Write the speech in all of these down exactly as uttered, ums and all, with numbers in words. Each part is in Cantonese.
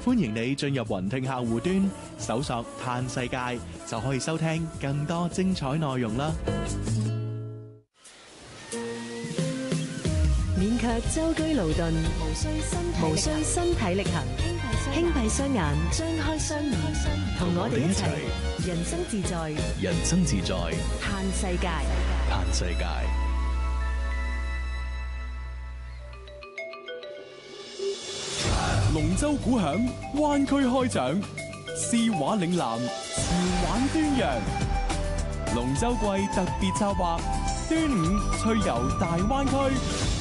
歡迎你進入雲聽客戶端，搜索嘆世界，就可以收聽更多精彩內容啦。 免卻舟車勞頓，無需身無需身體力行，輕閉雙眼，張開雙耳，同我哋一齊人生自在， 人生自在， 嘆世界， 嘆世界。龍舟鼓響，灣區開獎，詩畫嶺南，潮玩端陽。龍舟季特別策劃，端午趣遊大灣區。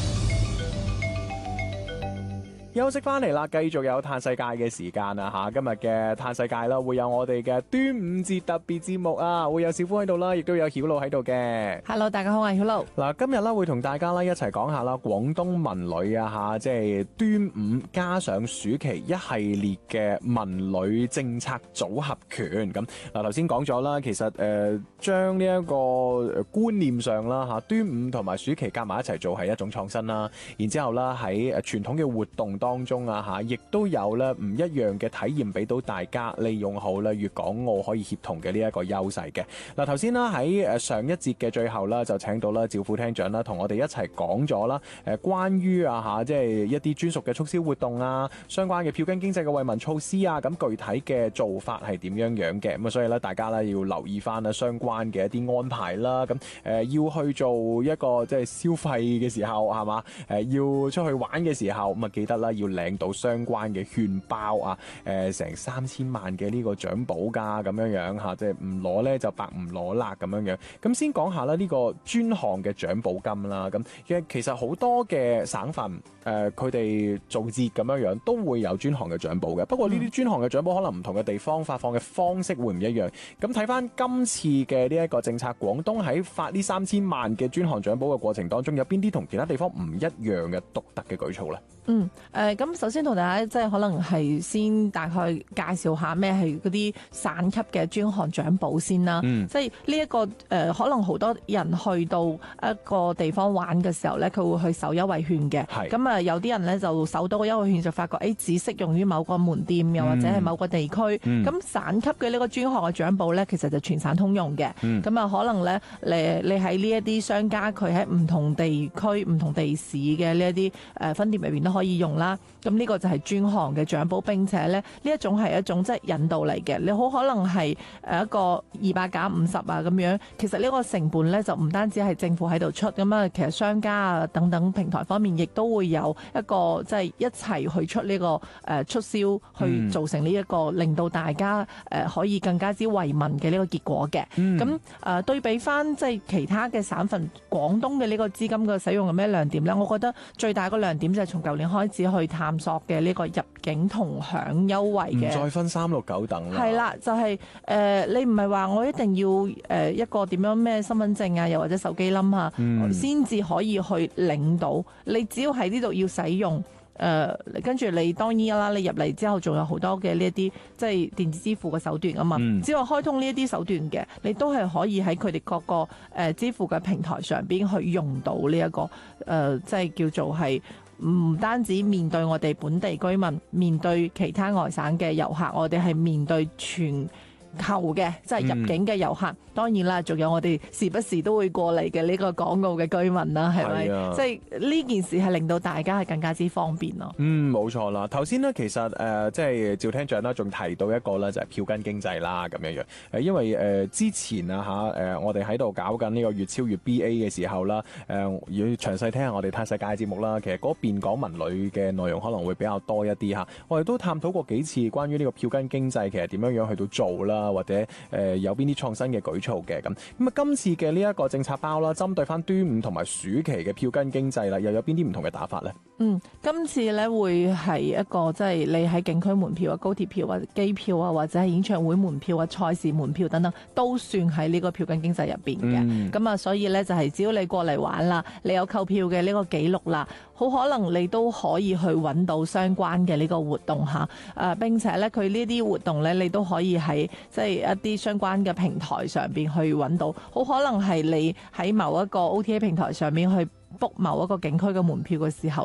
休息翻嚟啦，繼續有嘆世界嘅時間啊吓！今日嘅嘆世界啦，會有我哋嘅端午節特別節目啊，會有小夫喺度啦，亦都有曉露喺度嘅。 Hello， 大家好，我係曉露。 嗱，今日咧會同大家咧一齊講下啦，廣東文旅啊吓，即係端午加上暑期一系列嘅文旅政策組合拳。咁嗱，頭先講咗啦，其實誒將呢一個觀念上啦吓，端午同埋暑期夾埋一齊做係一種創新啦。然之後啦喺誒傳統嘅活動當中啊吓，亦都有咧唔一樣嘅體驗俾到大家，利用好咧粵港澳可以協同嘅呢一個優勢嘅。嗱，頭先啦喺誒上一節嘅最後啦，就請到啦趙副廳長啦，同我哋一齊講咗啦誒關於啊吓，即係一啲專屬嘅促銷活動啊，相關嘅票根經濟嘅惠民措施啊，咁具體嘅做法係點樣樣嘅？咁啊，所以咧大家咧要留意翻啦相關嘅一啲安排啦。咁誒要去做一個即係消費嘅時候係嘛？誒要出去玩嘅時候咁啊，記得啦。要領到相關嘅券包啊，誒、呃、成三千萬嘅呢個獎保㗎，咁樣樣嚇，即係唔攞咧就白唔攞啦咁樣樣。咁先講下啦，呢個專項嘅獎保金啦，咁嘅其實好多嘅省份誒佢哋做節咁樣樣都會有專項嘅獎保嘅。不過呢啲專項嘅獎保可能唔同嘅地方發放嘅方式會唔一樣。咁睇翻今次嘅呢一個政策，廣東喺發呢三千萬嘅專項獎保嘅過程當中，有邊啲同其他地方唔一樣嘅獨特嘅舉措咧？ 嗯，誒、呃，咁首先同大家即係可能係先大概介紹下咩係嗰啲省級嘅專項獎保先啦。嗯、即係呢一個誒、呃，可能好多人去到一個地方玩嘅時候咧，佢會去搜優惠券嘅。係咁啊，有啲人咧就搜到個優惠券就發覺，誒、欸，只適用於某個門店，又或者係某個地區。咁、嗯、省級嘅呢個專項嘅獎保咧，其實就全省通用嘅。咁啊、嗯，可能咧，你你喺呢一啲商家，佢喺唔同地區、唔同地市嘅呢一啲誒分店入邊都可以用啦，咁呢個就係專項嘅獎保，並且咧呢一種係一種即係引導嚟嘅，你好可能係誒一個二百減五十啊咁樣，其實呢個成本咧就唔單止係政府喺度出，咁啊其實商家啊等等平台方面亦都會有一個即係、就是、一齊去出呢、這個誒、呃、促銷，去造成呢、這、一個、嗯、令到大家誒、呃、可以更加之惠民嘅呢個結果嘅。咁誒、嗯呃、對比翻即係其他嘅省份，廣東嘅呢個資金嘅使用有咩亮點咧？我覺得最大個亮點就係從舊年開始去探索嘅呢個入境同享優惠嘅，唔再分三六九等啦。 係啦，就係、是、誒、呃，你唔係話我一定要誒、呃、一個點樣咩身份證啊，又或者手機冧啊，先至、嗯、可以去領到。你只要喺呢度要使用誒、呃，跟住你當然啦，你入嚟之後仲有好多嘅呢一啲即係電子支付嘅手段啊嘛。嗯、只要開通呢一啲手段嘅，你都係可以喺佢哋各個誒、呃、支付嘅平台上邊去用到呢、這、一個誒、呃，即係叫做係。唔單止面對我哋本地居民，面對其他外省嘅遊客，我哋係面對全球嘅即係入境嘅遊客。嗯、當然啦，仲有我哋時不時都會過嚟嘅呢個港澳嘅居民啦，係咪？啊、即係呢件事係令到大家係更加之方便咯。 嗯，冇錯啦。頭先咧，其實誒、呃，即係趙廳長啦，仲提到一個咧，就係票根經濟啦，咁樣樣。誒，因為誒、呃、之前啊嚇誒、呃，我哋喺度搞緊呢個粵超越 B A 嘅時候啦，誒、呃，要詳細聽下我哋嘆世界節目啦。其實嗰邊講文旅嘅內容可能會比較多一啲嚇。我哋都探討過幾次關於呢個票根經濟其實點樣樣去到做啦。或者誒、呃、有邊啲創新嘅舉措嘅咁咁啊？今次嘅呢一個政策包啦，針對翻端午同埋暑期嘅票根經濟啦，又有邊啲唔同嘅打法咧？ 嗯，今次咧會係一個即係、就是、你喺景區門票啊、高鐵票啊、機票啊，或者係演唱會門票啊、賽事門票等等，都算喺呢個票根經濟入邊嘅。咁啊、嗯，所以咧就係只要你過嚟玩啦，你有購票嘅呢個記錄啦，好可能你都可以去揾到相關嘅呢個活動嚇。誒、啊，並且咧佢呢啲活動咧，你都可以喺即係一啲相關嘅平台上邊去揾到，好可能係你喺某一個 O T A 平台上面去 book 某一個景區嘅門票嘅時候。